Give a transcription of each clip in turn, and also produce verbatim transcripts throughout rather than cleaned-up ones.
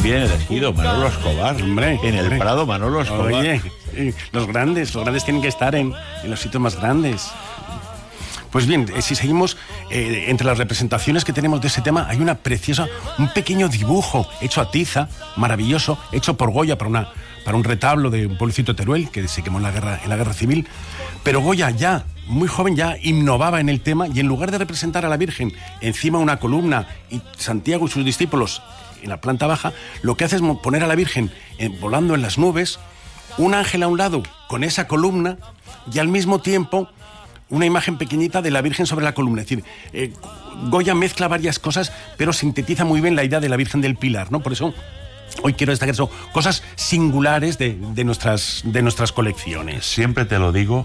Bien elegido, Manolo Escobar. Hombre, en el hombre. Prado, Manolo Escobar. Oye, eh, los grandes, los grandes tienen que estar en, en los sitios más grandes. Pues bien, eh, si seguimos, eh, entre las representaciones que tenemos de ese tema, hay una preciosa, un pequeño dibujo hecho a tiza, maravilloso, hecho por Goya para, una, para un retablo de un pueblecito de Teruel, que se quemó en la guerra, en la guerra civil. Pero Goya ya, muy joven, ya innovaba en el tema, y en lugar de representar a la Virgen encima de una columna y Santiago y sus discípulos en la planta baja, lo que hace es poner a la Virgen eh, volando en las nubes, un ángel a un lado con esa columna, y al mismo tiempo una imagen pequeñita de la Virgen sobre la columna. Es decir, eh, Goya mezcla varias cosas, pero sintetiza muy bien la idea de la Virgen del Pilar, ¿no? Por eso hoy quiero destacar eso, cosas singulares de, de, nuestras, de nuestras colecciones. Siempre te lo digo,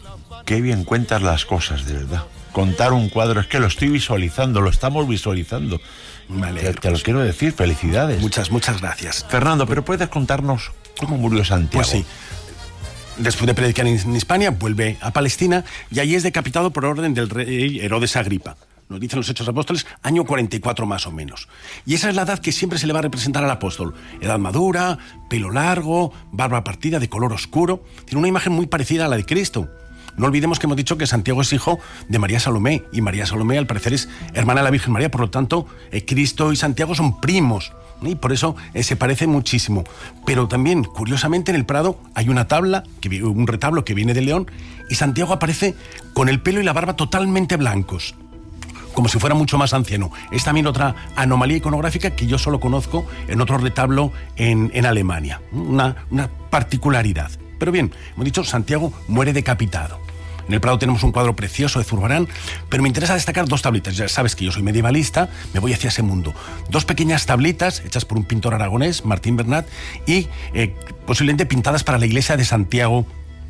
qué bien cuentas las cosas, de verdad. Contar un cuadro, es que lo estoy visualizando, lo estamos visualizando. Vale, te, te lo quiero decir, felicidades. Muchas, muchas gracias. Fernando, ¿pero puedes contarnos cómo murió Santiago? Pues sí. Después de predicar en Hispania, vuelve a Palestina y allí es decapitado por orden del rey Herodes Agripa. Nos dicen los Hechos Apóstoles, año cuarenta y cuatro más o menos. Y esa es la edad que siempre se le va a representar al apóstol. Edad madura, pelo largo, barba partida, de color oscuro. Tiene una imagen muy parecida a la de Cristo. No olvidemos que hemos dicho que Santiago es hijo de María Salomé, y María Salomé al parecer es hermana de la Virgen María, por lo tanto, eh, Cristo y Santiago son primos, y por eso eh, se parece muchísimo. Pero también, curiosamente, en el Prado hay una tabla, que, un retablo que viene de León, y Santiago aparece con el pelo y la barba totalmente blancos, como si fuera mucho más anciano. Es también otra anomalía iconográfica que yo solo conozco en otro retablo en, en Alemania, una, una particularidad. Pero bien, hemos dicho, Santiago muere decapitado. En el Prado tenemos un cuadro precioso de Zurbarán, pero me interesa destacar dos tablitas. Ya sabes que yo soy medievalista, me voy hacia ese mundo. Dos pequeñas tablitas hechas por un pintor aragonés, Martín Bernat, y eh, posiblemente pintadas para la iglesia de Santiago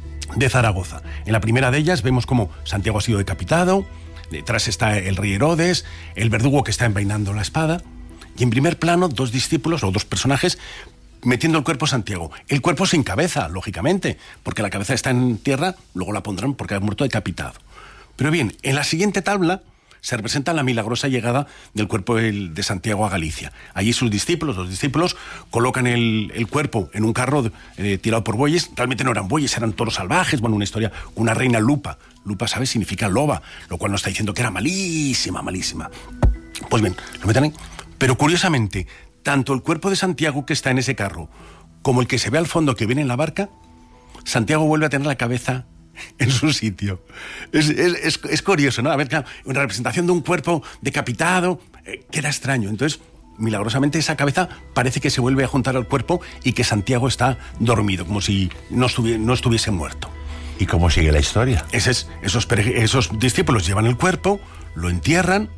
de Zaragoza. En la primera de ellas vemos cómo Santiago ha sido decapitado, detrás está el rey Herodes, el verdugo que está envainando la espada, y en primer plano dos discípulos o dos personajes metiendo el cuerpo a Santiago. El cuerpo sin cabeza, lógicamente, porque la cabeza está en tierra, luego la pondrán porque ha muerto decapitado. Pero bien, en la siguiente tabla se representa la milagrosa llegada del cuerpo de Santiago a Galicia. Allí sus discípulos, los discípulos, colocan el, el cuerpo en un carro eh, tirado por bueyes. Realmente no eran bueyes, eran toros salvajes. Bueno, una historia, una reina lupa. Lupa, ¿sabes? Significa loba, lo cual nos está diciendo que era malísima, malísima. Pues bien, lo meten ahí. Pero curiosamente, tanto el cuerpo de Santiago que está en ese carro como el que se ve al fondo que viene en la barca, Santiago vuelve a tener la cabeza en su sitio. Es, es, es, es curioso, ¿no? A ver, claro, una representación de un cuerpo decapitado, eh, queda extraño. Entonces, milagrosamente esa cabeza parece que se vuelve a juntar al cuerpo y que Santiago está dormido, como si no estuviese, no estuviese muerto. ¿Y cómo sigue la historia? Ese es, esos, esos discípulos llevan el cuerpo, lo entierran.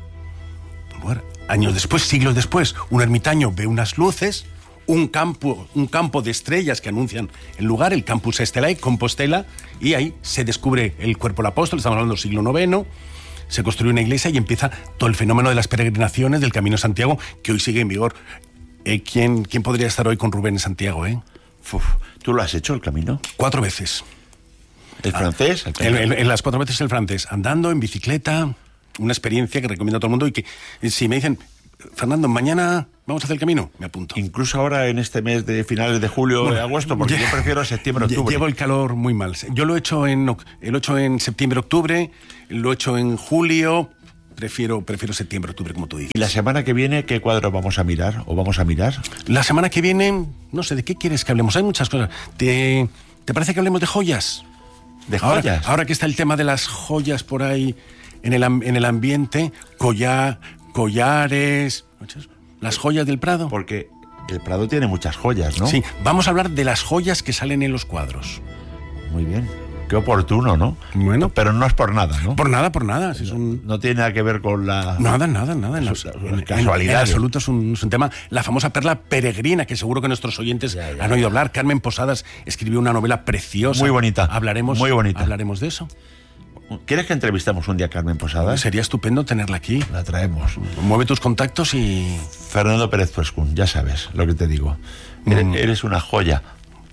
Bueno, años después, siglos después, un ermitaño ve unas luces, un campo, un campo de estrellas que anuncian el lugar, el Campus Stelae, Compostela, y ahí se descubre el cuerpo del apóstol. Estamos hablando del siglo noveno, se construye una iglesia y empieza todo el fenómeno de las peregrinaciones del Camino de Santiago, que hoy sigue en vigor. Eh, ¿quién, ¿Quién podría estar hoy con Rubén en Santiago? Eh? Uf, ¿tú lo has hecho, el camino? Cuatro veces. ¿El francés? Ah, el, el, en las cuatro veces el francés, andando, en bicicleta, una experiencia que recomiendo a todo el mundo y que si me dicen, Fernando, mañana vamos a hacer el camino, me apunto. Incluso ahora en este mes de finales de julio o bueno, de agosto, porque yo prefiero septiembre, octubre. Llevo el calor muy mal. Yo lo he hecho en, lo he hecho en septiembre, octubre, lo he hecho en julio, prefiero, prefiero septiembre, octubre, como tú dices. ¿Y la semana que viene qué cuadro vamos a mirar o vamos a mirar? La semana que viene, no sé, ¿de qué quieres que hablemos? Hay muchas cosas. ¿Te, te parece que hablemos de joyas? ¿De joyas? Ahora, ahora que está el tema de las joyas por ahí en el, en el ambiente, collar, collares, las joyas del Prado. Porque el Prado tiene muchas joyas, ¿no? Sí, vamos a hablar de las joyas que salen en los cuadros. Muy bien. Qué oportuno, ¿no? Bueno. Pero no es por nada, ¿no? Por nada, por nada. Si es un... No tiene nada que ver con la... Nada, nada, nada. En, Eso, en, en, casualidad. En absoluto es un, es un tema. La famosa perla peregrina, que seguro que nuestros oyentes ya, ya, han oído hablar. Carmen Posadas escribió una novela preciosa. Muy bonita. Hablaremos, Muy bonita. Hablaremos de eso. ¿Quieres que entrevistemos un día a Carmen Posadas? Sería estupendo tenerla aquí. La traemos. Mueve tus contactos y... Fernando Pérez Fuescún, ya sabes lo que te digo. Mm. Eres, eres una joya.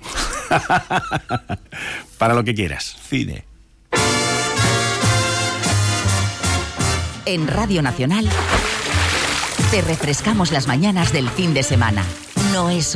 Para lo que quieras. Cine. En Radio Nacional, Te refrescamos las mañanas del fin de semana. No es